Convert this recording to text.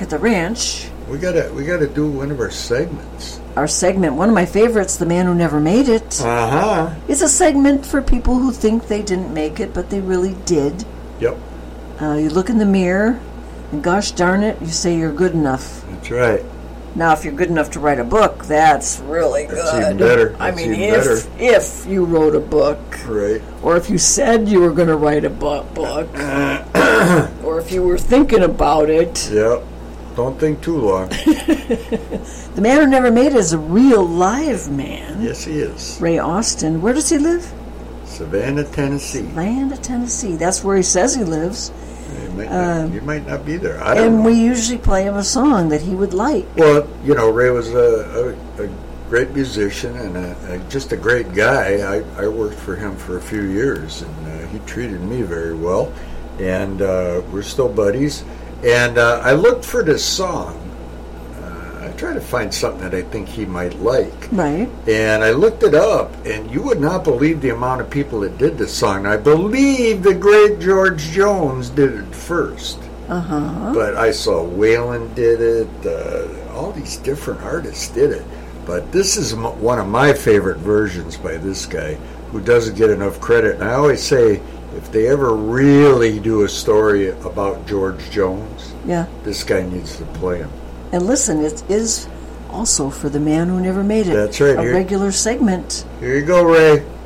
back at the ranch. We gotta do one of our segments. Our segment, one of my favorites, The Man Who Never Made It. Uh-huh. It's a segment for people who think they didn't make it, but they really did. Yep. You look in the mirror, and gosh darn it, you say you're good enough. That's right. Now, if you're good enough to write a book, that's really good. That's even better. I mean, if you wrote a book. Right. Or if you said you were going to write a book. Or if you were thinking about it. Yep. Don't think too long. The Man Who Never Made It is a real live man. Yes, he is. Ray Austin. Where does he live? Savannah, Tennessee. Savannah, Tennessee. That's where he says he lives. You might not be there. I don't know. We usually play him a song that he would like. Well, Ray was a great musician and just a great guy. I worked for him for a few years, and he treated me very well. And we're still buddies. And I looked for this song. I tried to find something that I think he might like. Right. And I looked it up, and you would not believe the amount of people that did this song. I believe the great George Jones did it first. Uh-huh. But I saw Waylon did it. All these different artists did it. But this is one of my favorite versions by this guy, who doesn't get enough credit. And I always say, if they ever really do a story about George Jones, this guy needs to play him. And listen, it is also for The Man Who Never Made It. That's right. A regular segment. Here you go, Ray.